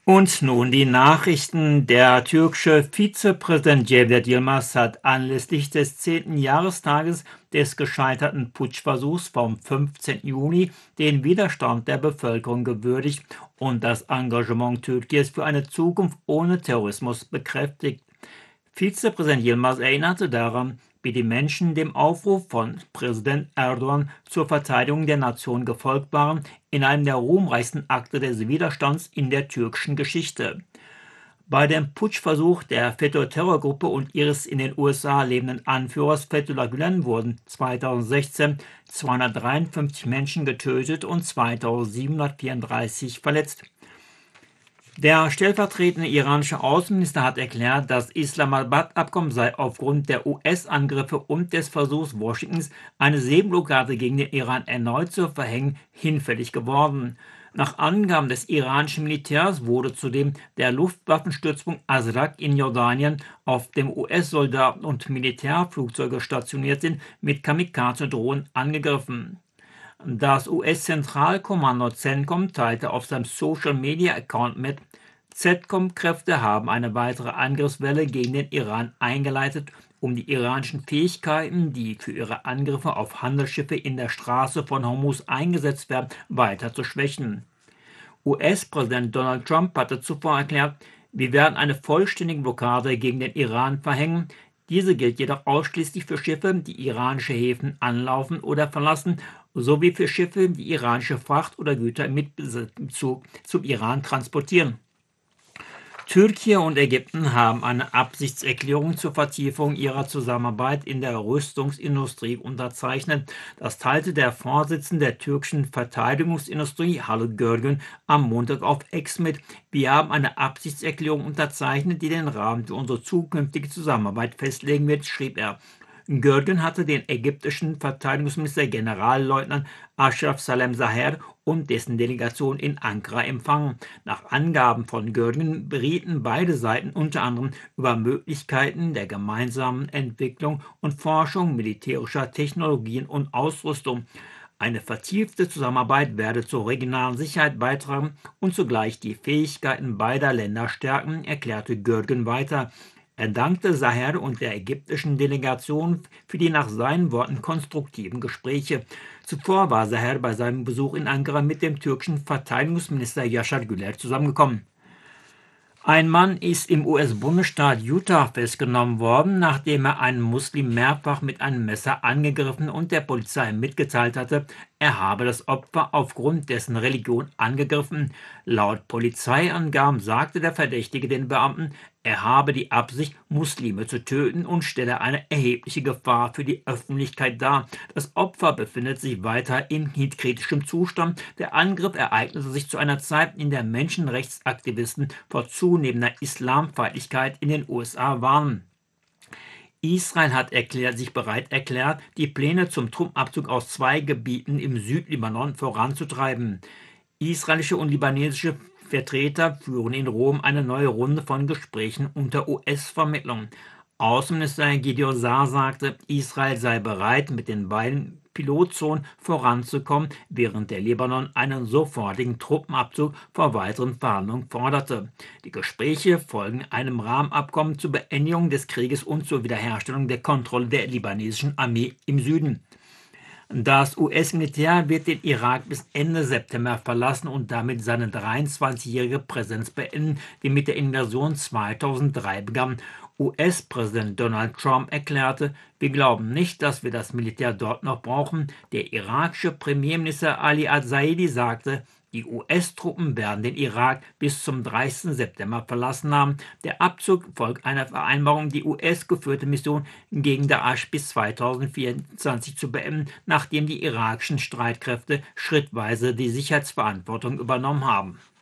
Und nun die Nachrichten. Der türkische Vizepräsident Cevdet Yılmaz hat anlässlich des 10. Jahrestages des gescheiterten Putschversuchs vom 15. Juni den Widerstand der Bevölkerung gewürdigt und das Engagement Türkiens für eine Zukunft ohne Terrorismus bekräftigt. Vizepräsident Yılmaz erinnerte daran, wie die Menschen dem Aufruf von Präsident Erdogan zur Verteidigung der Nation gefolgt waren, in einem der ruhmreichsten Akte des Widerstands in der türkischen Geschichte. Bei dem Putschversuch der FETÖ-Terrorgruppe und ihres in den USA lebenden Anführers Fethullah Gülen wurden 2016 253 Menschen getötet und 2734 verletzt. Der stellvertretende iranische Außenminister hat erklärt, das Islamabad-Abkommen sei aufgrund der US-Angriffe und des Versuchs Washingtons, eine Seeblockade gegen den Iran erneut zu verhängen, hinfällig geworden. Nach Angaben des iranischen Militärs wurde zudem der Luftwaffenstützpunkt Azraq in Jordanien, auf dem US-Soldaten und Militärflugzeuge stationiert sind, mit Kamikaze-Drohnen angegriffen. Das US-Zentralkommando CENTCOM teilte auf seinem Social-Media-Account mit: CENTCOM-Kräfte haben eine weitere Angriffswelle gegen den Iran eingeleitet, um die iranischen Fähigkeiten, die für ihre Angriffe auf Handelsschiffe in der Straße von Hormuz eingesetzt werden, weiter zu schwächen. US-Präsident Donald Trump hatte zuvor erklärt, wir werden eine vollständige Blockade gegen den Iran verhängen. Diese gilt jedoch ausschließlich für Schiffe, die iranische Häfen anlaufen oder verlassen, sowie für Schiffe, die iranische Fracht oder Güter mit Bezug zum Iran transportieren. Türkei und Ägypten haben eine Absichtserklärung zur Vertiefung ihrer Zusammenarbeit in der Rüstungsindustrie unterzeichnet. Das teilte der Vorsitzende der türkischen Verteidigungsindustrie, Haluk Görgün, am Montag auf X mit. Wir haben eine Absichtserklärung unterzeichnet, die den Rahmen für unsere zukünftige Zusammenarbeit festlegen wird, schrieb er. Görgün hatte den ägyptischen Verteidigungsminister Generalleutnant Ashraf Salem Zaher und dessen Delegation in Ankara empfangen. Nach Angaben von Görgün berieten beide Seiten unter anderem über Möglichkeiten der gemeinsamen Entwicklung und Forschung militärischer Technologien und Ausrüstung. Eine vertiefte Zusammenarbeit werde zur regionalen Sicherheit beitragen und zugleich die Fähigkeiten beider Länder stärken, erklärte Görgün weiter. Er dankte Zaher und der ägyptischen Delegation für die nach seinen Worten konstruktiven Gespräche. Zuvor war Zaher bei seinem Besuch in Ankara mit dem türkischen Verteidigungsminister Yaşar Güler zusammengekommen. Ein Mann ist im US-Bundesstaat Utah festgenommen worden, nachdem er einen Muslim mehrfach mit einem Messer angegriffen und der Polizei mitgeteilt hatte, er habe das Opfer aufgrund dessen Religion angegriffen. Laut Polizeiangaben sagte der Verdächtige den Beamten, er habe die Absicht, Muslime zu töten und stelle eine erhebliche Gefahr für die Öffentlichkeit dar. Das Opfer befindet sich weiter in kritischem Zustand. Der Angriff ereignete sich zu einer Zeit, in der Menschenrechtsaktivisten vor zunehmender Islamfeindlichkeit in den USA warnen. Israel hat sich bereit erklärt, die Pläne zum Truppenabzug aus 2 Gebieten im Südlibanon voranzutreiben. Israelische und libanesische Vertreter führen in Rom eine neue Runde von Gesprächen unter US-Vermittlung. Außenminister Gideon Saar sagte, Israel sei bereit, mit den beiden Pilotzonen voranzukommen, während der Libanon einen sofortigen Truppenabzug vor weiteren Verhandlungen forderte. Die Gespräche folgen einem Rahmenabkommen zur Beendigung des Krieges und zur Wiederherstellung der Kontrolle der libanesischen Armee im Süden. Das US-Militär wird den Irak bis Ende September verlassen und damit seine 23-jährige Präsenz beenden, die mit der Invasion 2003 begann. US-Präsident Donald Trump erklärte, wir glauben nicht, dass wir das Militär dort noch brauchen. Der irakische Premierminister Ali al-Zaidi sagte, die US-Truppen werden den Irak bis zum 30. September verlassen haben. Der Abzug folgt einer Vereinbarung, die US-geführte Mission gegen Daesh bis 2024 zu beenden, nachdem die irakischen Streitkräfte schrittweise die Sicherheitsverantwortung übernommen haben.